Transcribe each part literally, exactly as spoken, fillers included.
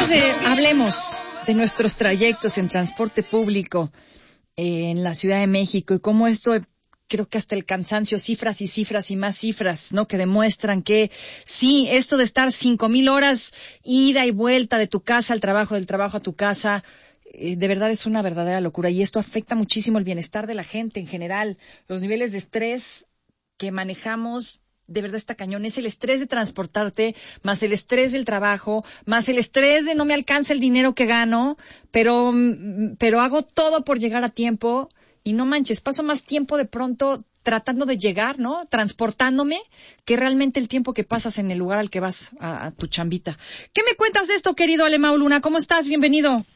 Entonces, eh, hablemos de nuestros trayectos en transporte público eh, en la Ciudad de México y cómo esto, creo que hasta el cansancio, cifras y cifras y más cifras, ¿no? Que demuestran que sí, esto de estar cinco mil horas ida y vuelta de tu casa al trabajo, del trabajo a tu casa, eh, de verdad es una verdadera locura y esto afecta muchísimo el bienestar de la gente en general, los niveles de estrés que manejamos. De verdad está cañón, es el estrés de transportarte, más el estrés del trabajo, más el estrés de no me alcanza el dinero que gano, pero, pero hago todo por llegar a tiempo y no manches, paso más tiempo de pronto tratando de llegar, ¿no? Transportándome, que realmente el tiempo que pasas en el lugar al que vas a, a tu chambita. ¿Qué me cuentas de esto, querido Alemão Luna? ¿Cómo estás? Bienvenido.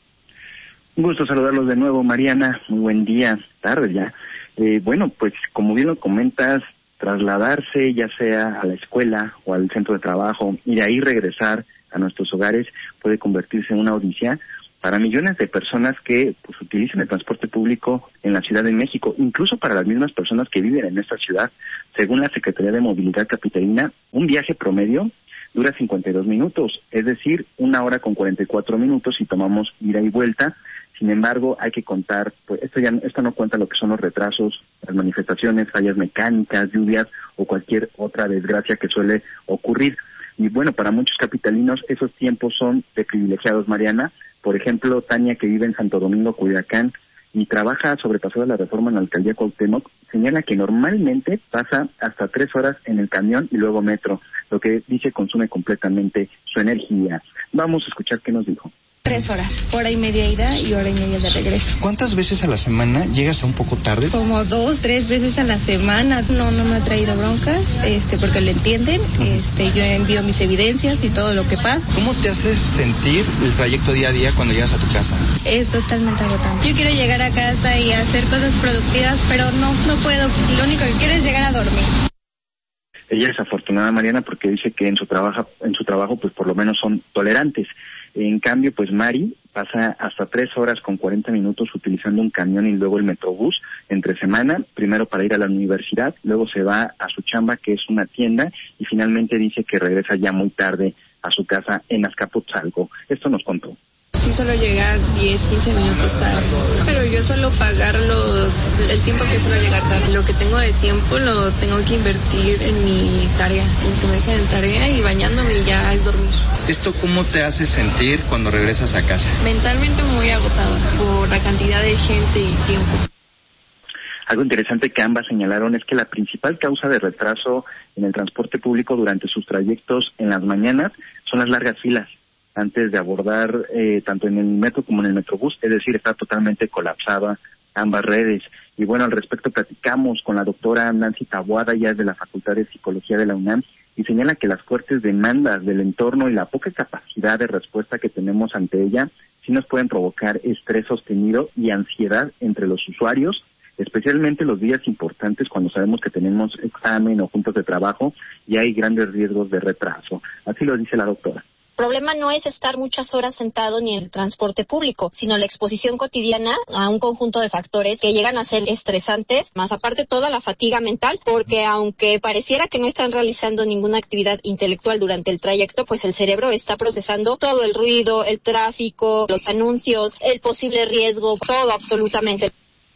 Un gusto saludarlos de nuevo, Mariana. Muy buen día, tarde ya. Eh, bueno, pues como bien lo comentas, trasladarse ya sea a la escuela o al centro de trabajo y de ahí regresar a nuestros hogares puede convertirse en una odisea para millones de personas que pues utilizan el transporte público en la Ciudad de México, incluso para las mismas personas que viven en esta ciudad. Según la Secretaría de Movilidad Capitalina, un viaje promedio dura cincuenta y dos minutos, es decir, una hora con cuarenta y cuatro minutos si tomamos ida y vuelta. Sin embargo, hay que contar, pues esto ya esto no cuenta lo que son los retrasos, las manifestaciones, fallas mecánicas, lluvias o cualquier otra desgracia que suele ocurrir. Y bueno, para muchos capitalinos esos tiempos son de privilegiados, Mariana. Por ejemplo, Tania, que vive en Santo Domingo, Culiacán, y trabaja sobrepasada la reforma en la alcaldía Cuauhtémoc, señala que normalmente pasa hasta tres horas en el camión y luego metro, lo que dice consume completamente su energía. Vamos a escuchar qué nos dijo. Tres horas, hora y media ida y hora y media de regreso. ¿Cuántas veces a la semana llegas a un poco tarde? Como dos, tres veces a la semana. No, no me ha traído broncas, este, porque lo entienden. Este, yo envío mis evidencias y todo lo que pasa. ¿Cómo te haces sentir el trayecto día a día cuando llegas a tu casa? Es totalmente agotante. Yo quiero llegar a casa y hacer cosas productivas, pero no, no puedo. Lo único que quiero es llegar a dormir. Ella es afortunada, Mariana, porque dice que en su trabajo, en su trabajo, pues por lo menos son tolerantes. En cambio, pues Mari pasa hasta tres horas con cuarenta minutos utilizando un camión y luego el Metrobús entre semana, primero para ir a la universidad, luego se va a su chamba, que es una tienda, y finalmente dice que regresa ya muy tarde a su casa en Azcapotzalco. Esto nos contó. Sí, solo llegar diez, quince minutos tarde, pero yo solo pagar los el tiempo que suelo llegar tarde. Lo que tengo de tiempo lo tengo que invertir en mi tarea, en que me dejen en tarea y bañándome y ya es dormir. ¿Esto cómo te hace sentir cuando regresas a casa? Mentalmente muy agotada por la cantidad de gente y tiempo. Algo interesante que ambas señalaron es que la principal causa de retraso en el transporte público durante sus trayectos en las mañanas son las largas filas antes de abordar eh, tanto en el metro como en el Metrobús, es decir, está totalmente colapsada ambas redes. Y bueno, al respecto platicamos con la doctora Nancy Taboada, ya es de la Facultad de Psicología de la UNAM, y señala que las fuertes demandas del entorno y la poca capacidad de respuesta que tenemos ante ella sí nos pueden provocar estrés sostenido y ansiedad entre los usuarios, especialmente los días importantes cuando sabemos que tenemos examen o juntas de trabajo y hay grandes riesgos de retraso. Así lo dice la doctora. El problema no es estar muchas horas sentado ni en el transporte público, sino la exposición cotidiana a un conjunto de factores que llegan a ser estresantes, más aparte toda la fatiga mental, porque aunque pareciera que no están realizando ninguna actividad intelectual durante el trayecto, pues el cerebro está procesando todo el ruido, el tráfico, los anuncios, el posible riesgo, todo absolutamente.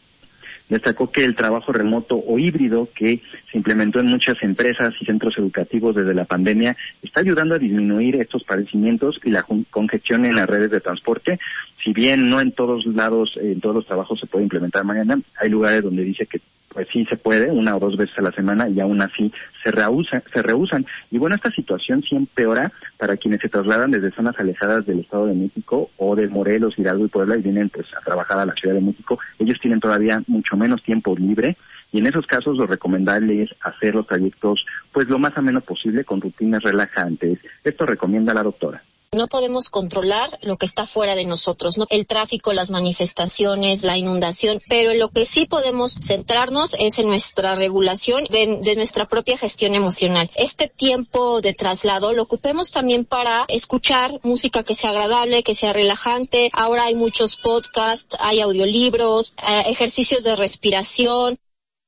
Destacó que el trabajo remoto o híbrido que se implementó en muchas empresas y centros educativos desde la pandemia está ayudando a disminuir estos padecimientos y la congestión en las redes de transporte. Si bien no en todos lados, en todos los trabajos se puede implementar mañana, hay lugares donde dice que pues sí se puede, una o dos veces a la semana, y aún así se rehusan, se rehusan. Y bueno, esta situación sí empeora para quienes se trasladan desde zonas alejadas del Estado de México o de Morelos, Hidalgo y Puebla y vienen pues a trabajar a la Ciudad de México. Ellos tienen todavía mucho menos tiempo libre y en esos casos lo recomendable es hacer los trayectos pues lo más ameno posible con rutinas relajantes. Esto recomienda la doctora. No podemos controlar lo que está fuera de nosotros, ¿no? El tráfico, las manifestaciones, la inundación, pero en lo que sí podemos centrarnos es en nuestra regulación de, de nuestra propia gestión emocional. Este tiempo de traslado lo ocupemos también para escuchar música que sea agradable, que sea relajante. Ahora hay muchos podcasts, hay audiolibros, eh, ejercicios de respiración.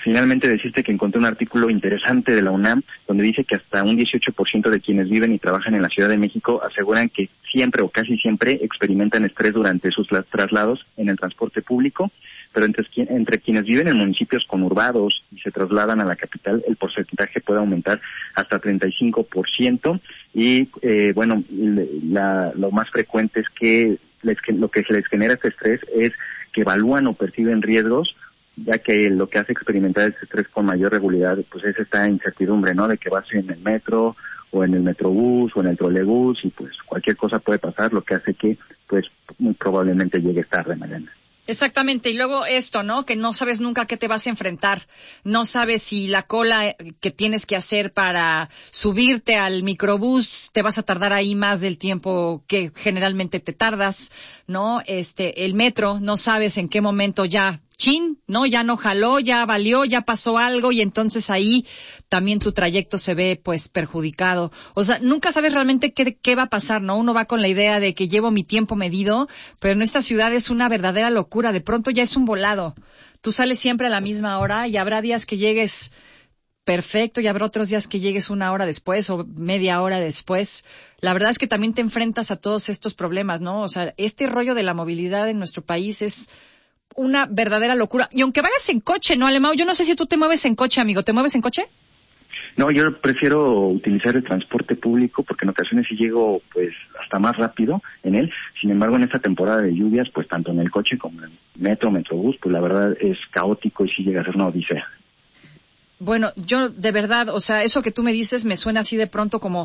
finalmente decirte que encontré un artículo interesante de la UNAM donde dice que hasta un dieciocho por ciento de quienes viven y trabajan en la Ciudad de México aseguran que siempre o casi siempre experimentan estrés durante sus traslados en el transporte público, pero entre, entre quienes viven en municipios conurbados y se trasladan a la capital, el porcentaje puede aumentar hasta treinta y cinco por ciento y eh, bueno, la, lo más frecuente es que les, lo que les genera este estrés es que evalúan o perciben riesgos, ya que lo que hace experimentar este estrés con mayor regularidad pues es esta incertidumbre, ¿no? De que vas en el metro o en el metrobús o en el trolebús y pues cualquier cosa puede pasar, lo que hace que pues muy probablemente llegues tarde, Mariana. Exactamente, y luego esto, ¿no? Que no sabes nunca a qué te vas a enfrentar, no sabes si la cola que tienes que hacer para subirte al microbús te vas a tardar ahí más del tiempo que generalmente te tardas, ¿no? Este, el metro, no sabes en qué momento ya, chin, ¿no? Ya no jaló, ya valió, ya pasó algo y entonces ahí también tu trayecto se ve pues perjudicado. O sea, nunca sabes realmente qué, qué va a pasar, ¿no? Uno va con la idea de que llevo mi tiempo medido, pero en esta ciudad es una verdadera locura. De pronto ya es un volado. Tú sales siempre a la misma hora y habrá días que llegues perfecto y habrá otros días que llegues una hora después o media hora después. La verdad es que también te enfrentas a todos estos problemas, ¿no? O sea, este rollo de la movilidad en nuestro país es una verdadera locura. Y aunque vayas en coche, ¿no, Alemão? Yo no sé si tú te mueves en coche, amigo. ¿Te mueves en coche? No, yo prefiero utilizar el transporte público porque en ocasiones sí llego pues hasta más rápido en él. Sin embargo, en esta temporada de lluvias, pues tanto en el coche como en el metro, metrobús, pues la verdad es caótico y sí llega a ser una odisea. Bueno, yo de verdad, o sea, eso que tú me dices me suena así de pronto como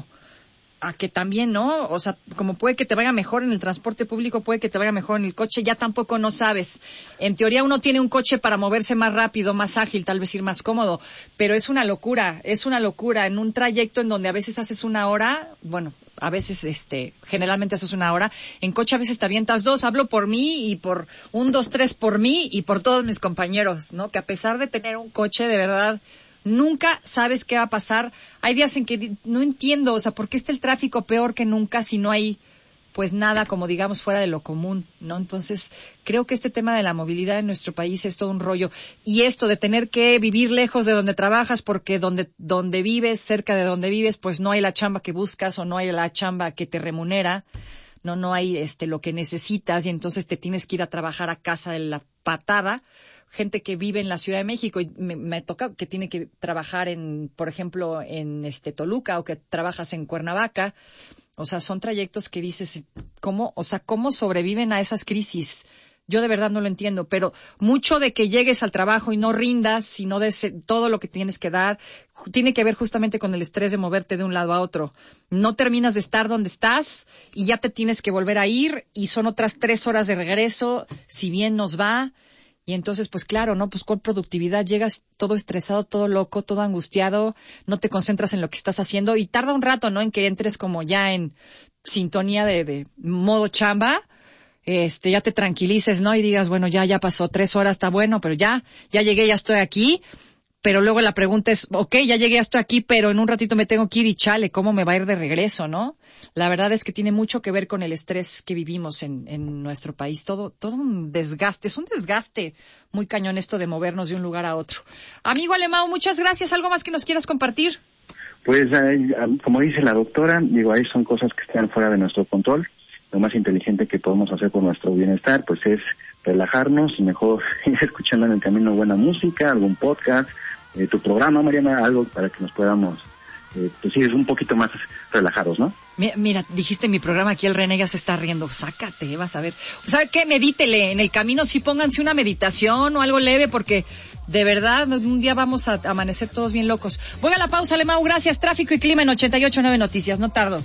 a que también, ¿no? O sea, como puede que te vaya mejor en el transporte público, puede que te vaya mejor en el coche, ya tampoco no sabes. En teoría uno tiene un coche para moverse más rápido, más ágil, tal vez ir más cómodo, pero es una locura, es una locura en un trayecto en donde a veces haces una hora, bueno, a veces, este, generalmente haces una hora, en coche a veces te avientas dos, hablo por mí y por un, dos, tres por mí y por todos mis compañeros, ¿no? Que a pesar de tener un coche, de verdad, nunca sabes qué va a pasar. Hay días en que no entiendo, o sea, ¿por qué está el tráfico peor que nunca si no hay, pues nada, como digamos, fuera de lo común, ¿no? Entonces, creo que este tema de la movilidad en nuestro país es todo un rollo. Y esto de tener que vivir lejos de donde trabajas porque donde, donde vives, cerca de donde vives, pues no hay la chamba que buscas o no hay la chamba que te remunera, no, no hay, este, lo que necesitas y entonces te tienes que ir a trabajar a casa de la patada. Gente que vive en la Ciudad de México y me, me toca que tiene que trabajar en, por ejemplo, en este Toluca o que trabajas en Cuernavaca. O sea, son trayectos que dices, ¿cómo, o sea, cómo sobreviven a esas crisis? Yo de verdad no lo entiendo, pero mucho de que llegues al trabajo y no rindas, sino de ese, todo lo que tienes que dar, tiene que ver justamente con el estrés de moverte de un lado a otro. No terminas de estar donde estás y ya te tienes que volver a ir y son otras tres horas de regreso, si bien nos va. Y entonces, pues claro, ¿no? Pues con productividad llegas todo estresado, todo loco, todo angustiado, no te concentras en lo que estás haciendo y tarda un rato, ¿no? En que entres como ya en sintonía de, de modo chamba, este, ya te tranquilices, ¿no? Y digas, bueno, ya, ya pasó tres horas, está bueno, pero ya, ya llegué, ya estoy aquí. Pero luego la pregunta es, ok, ya llegué, ya estoy aquí, pero en un ratito me tengo que ir y chale, ¿cómo me va a ir de regreso, no? La verdad es que tiene mucho que ver con el estrés que vivimos en, en nuestro país. Todo, todo un desgaste, es un desgaste muy cañón esto de movernos de un lugar a otro. Amigo Alemão, muchas gracias. ¿Algo más que nos quieras compartir? Pues, eh, como dice la doctora, digo, ahí son cosas que están fuera de nuestro control. Lo más inteligente que podemos hacer por nuestro bienestar, pues es relajarnos y mejor ir escuchando en el camino buena música, algún podcast, eh, tu programa, Mariana, algo para que nos podamos, eh, pues sí, es un poquito más relajados, ¿no? Mira, mira, dijiste mi programa, aquí el René ya se está riendo. Sácate, vas a ver. ¿Sabe qué? Medítele. En el camino sí pónganse una meditación o algo leve porque de verdad un día vamos a amanecer todos bien locos. Voy a la pausa, Alemão. Gracias. Tráfico y clima en ochenta y ocho punto nueve Noticias. No tardo.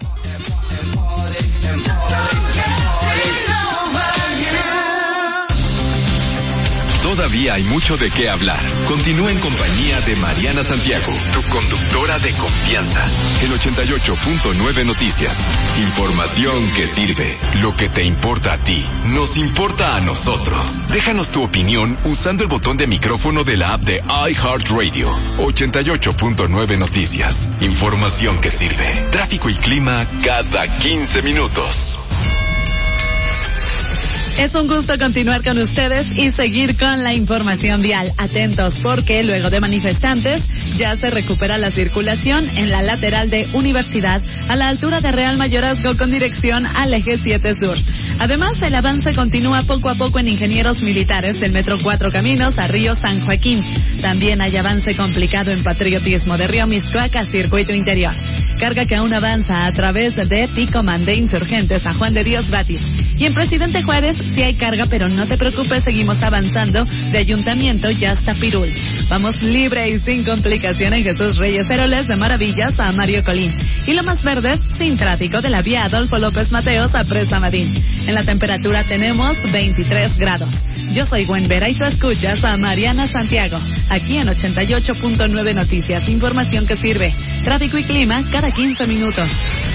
Todavía hay mucho de qué hablar. Continúa en compañía de Mariana Santiago, tu conductora de confianza. En ochenta y ocho punto nueve Noticias. Información que sirve. Lo que te importa a ti, nos importa a nosotros. Déjanos tu opinión usando el botón de micrófono de la app de iHeartRadio. ochenta y ocho punto nueve Noticias. Información que sirve. Tráfico y clima cada quince minutos. Es un gusto continuar con ustedes y seguir con la información vial. Atentos porque luego de manifestantes ya se recupera la circulación en la lateral de Universidad a la altura de Real Mayorazgo con dirección al eje siete Sur. Además, el avance continúa poco a poco en Ingenieros Militares del Metro Cuatro Caminos a Río San Joaquín. También hay avance complicado en Patriotismo de Río Mixcoac a Circuito Interior. Carga que aún avanza a través de Ticomán de Insurgentes a Juan de Dios Batis. Y en Presidente Juárez sí hay carga, pero no te preocupes, seguimos avanzando de Ayuntamiento ya hasta Pirul. Vamos libre y sin complicación en Jesús Reyes Heroles de Maravillas a Mario Colín. Y lo más verdes, sin tráfico de la vía Adolfo López Mateos a Presa Madín. En la temperatura tenemos veintitrés grados. Yo soy Gwen Vera y tú escuchas a Mariana Santiago, aquí en ochenta y ocho punto nueve Noticias, información que sirve. Tráfico y clima cada quince minutos.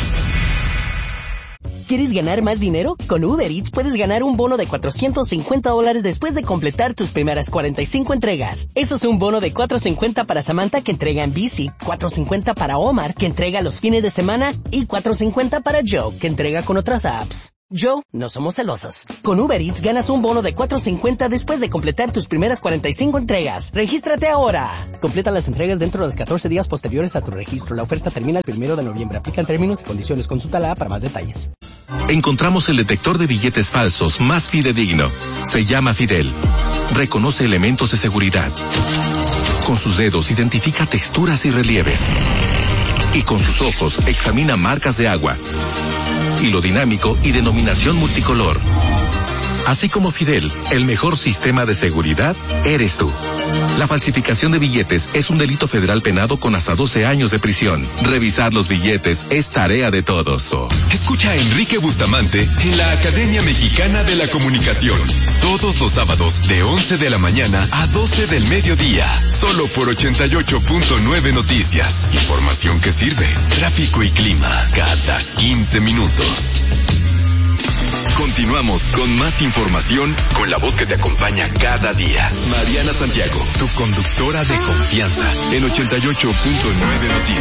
¿Quieres ganar más dinero? Con Uber Eats puedes ganar un bono de cuatrocientos cincuenta dólares después de completar tus primeras cuarenta y cinco entregas. Eso es un bono de cuatrocientos cincuenta para Samantha, que entrega en bici, cuatrocientos cincuenta para Omar, que entrega los fines de semana, y cuatrocientos cincuenta para Joe, que entrega con otras apps. Joe, no somos celosos. Con Uber Eats ganas un bono de cuatrocientos cincuenta después de completar tus primeras cuarenta y cinco entregas. ¡Regístrate ahora! Completa las entregas dentro de los catorce días posteriores a tu registro. La oferta termina el primero de noviembre. Aplican términos y condiciones. Consulta la app para más detalles. Encontramos el detector de billetes falsos más fidedigno. Se llama Fidel. Reconoce elementos de seguridad. Con sus dedos identifica texturas y relieves. Y con sus ojos examina marcas de agua. Hilo dinámico y denominación multicolor. Así como Fidel, el mejor sistema de seguridad eres tú. La falsificación de billetes es un delito federal penado con hasta doce años de prisión. Revisar los billetes es tarea de todos. Escucha a Enrique Bustamante en la Academia Mexicana de la Comunicación. Todos los sábados de once de la mañana a doce del mediodía. Solo por ochenta y ocho punto nueve Noticias. Información que sirve. Tráfico y clima cada quince minutos. Continuamos con más información con la voz que te acompaña cada día. Mariana Santiago, tu conductora de confianza en ochenta y ocho punto nueve Noticias.